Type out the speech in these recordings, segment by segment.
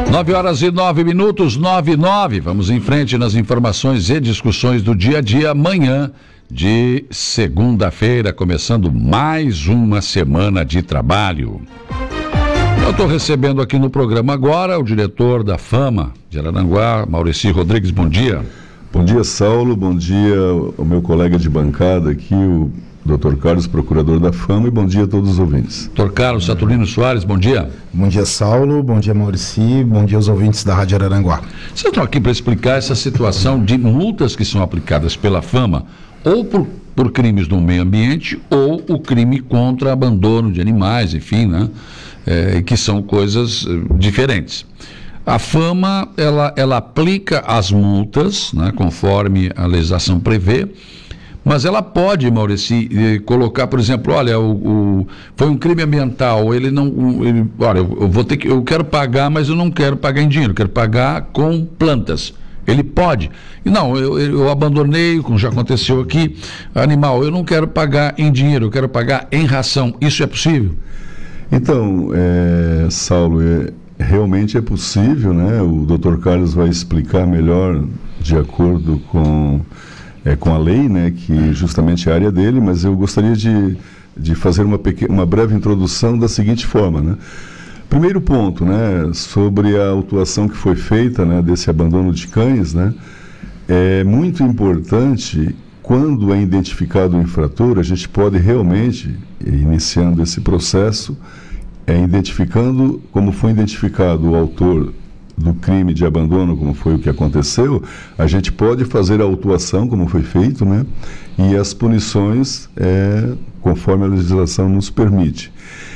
9h09, 9:09. Vamos em frente nas informações e discussões do dia a dia, amanhã de segunda-feira, começando mais uma semana de trabalho. Eu estou recebendo aqui no programa agora o diretor da Fama de Araranguá, Maurici Rodrigues. Bom dia. Bom dia, Saulo. Bom dia ao meu colega de bancada aqui, o Dr. Carlos, procurador da Fama, e bom dia a todos os ouvintes. Dr. Carlos Saturnino Soares, bom dia. Bom dia, Saulo. Bom dia, Maurici. Bom dia aos ouvintes da Rádio Araranguá. Vocês estão aqui para explicar essa situação de multas que são aplicadas pela Fama, ou por crimes no meio ambiente, ou o crime contra abandono de animais, enfim, né? Que são coisas diferentes. A Fama, ela aplica as multas, né, conforme a legislação prevê, mas ela pode, Maurici, colocar, por exemplo, olha, foi um crime ambiental, olha, eu quero pagar, mas eu não quero pagar em dinheiro, eu quero pagar com plantas. Ele pode. Não, eu abandonei, como já aconteceu aqui, animal, eu não quero pagar em dinheiro, eu quero pagar em ração. Isso é possível? Então, Saulo, realmente é possível, né? O Dr. Carlos vai explicar melhor de acordo com a lei, né? Que justamente é a área dele, mas eu gostaria de fazer uma breve introdução da seguinte forma, né? Primeiro ponto, né? Sobre a autuação que foi feita, né? Desse abandono de cães, né? É muito importante, quando é identificado o infrator, a gente pode realmente, iniciando esse processo, identificando como foi identificado o autor do crime de abandono, como foi o que aconteceu, a gente pode fazer a autuação, como foi feito, né? E as punições conforme a legislação nos permite.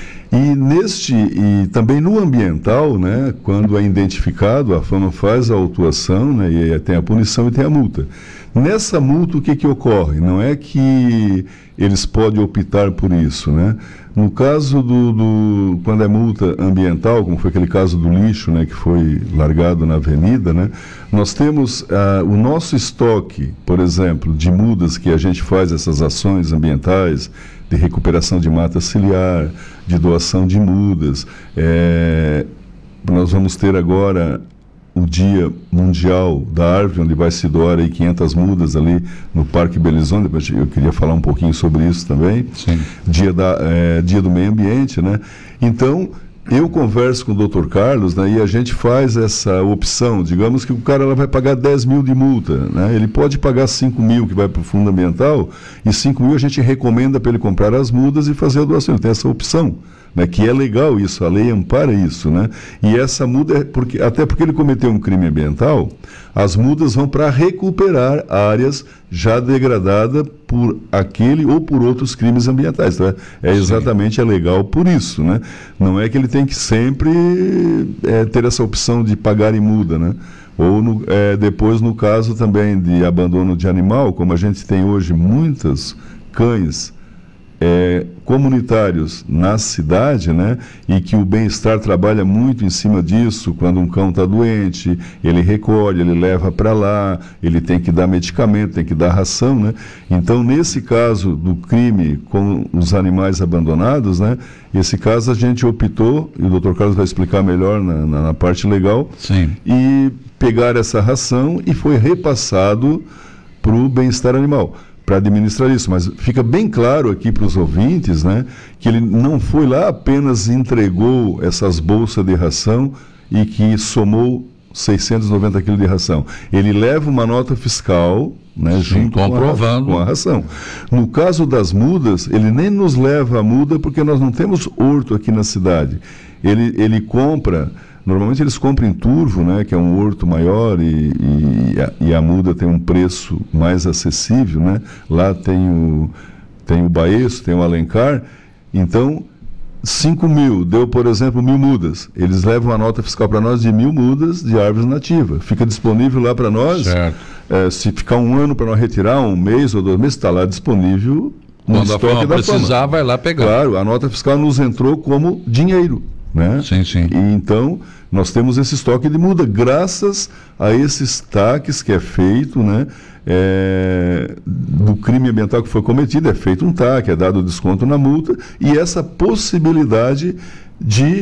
E também no ambiental, né, quando é identificado, a Fama faz a autuação, né, e tem a punição e tem a multa. Nessa multa, o que ocorre? Não é que eles podem optar por isso, né? No caso quando é multa ambiental, como foi aquele caso do lixo, né, que foi largado na avenida, né, nós temos o nosso estoque, por exemplo, de mudas que a gente faz essas ações ambientais, de recuperação de mata ciliar, de doação de mudas. Nós vamos ter agora o Dia Mundial da Árvore, onde vai se doar aí 500 mudas ali no Parque Belizonde. Eu queria falar um pouquinho sobre isso também. Sim. Dia do Meio Ambiente, né? Então, eu converso com o Dr. Carlos, né, e a gente faz essa opção. Digamos que o cara vai pagar 10 mil de multa, né? Ele pode pagar 5 mil que vai para o fundo ambiental, e 5 mil a gente recomenda para ele comprar as mudas e fazer a doação. Ele tem essa opção, né, que é legal isso, a lei ampara isso, né? E essa muda, até porque ele cometeu um crime ambiental, as mudas vão para recuperar áreas já degradadas por aquele ou por outros crimes ambientais. Então, exatamente legal por isso, né? Não é que ele tem que sempre ter essa opção de pagar em muda, né? Ou depois, no caso também de abandono de animal, como a gente tem hoje muitos cães comunitários na cidade, né, e que o bem-estar trabalha muito em cima disso. Quando um cão está doente, ele recolhe, ele leva para lá, ele tem que dar medicamento, tem que dar ração, né? Então, nesse caso do crime com os animais abandonados, né, esse caso a gente optou, e o Dr. Carlos vai explicar melhor na parte legal, sim, e pegar essa ração e foi repassado para o bem-estar animal, para administrar isso. Mas fica bem claro aqui para os ouvintes, né, que ele não foi lá, apenas entregou essas bolsas de ração e que somou 690 quilos de ração. Ele leva uma nota fiscal, né, junto comprovando com a ração. No caso das mudas, ele nem nos leva a muda, porque nós não temos horto aqui na cidade. Ele compra. Normalmente eles compram em Turvo, né, que é um horto maior, e a muda tem um preço mais acessível, né? Lá tem o Baeço, tem o Alencar. Então, 5 mil, deu, por exemplo, 1.000 mudas. Eles levam a nota fiscal para nós de 1.000 mudas de árvores nativas. Fica disponível lá para nós. Se ficar um ano para nós retirar, um mês ou 2 meses, está lá disponível no quando estoque a Fama da precisar, Fama. vai lá pegar. Claro, a nota fiscal nos entrou como dinheiro, né? Sim, sim. E então, nós temos esse estoque de muda, graças a esses taques que é feito, né? Do crime ambiental que foi cometido, é feito um taque, é dado desconto na multa, e essa possibilidade de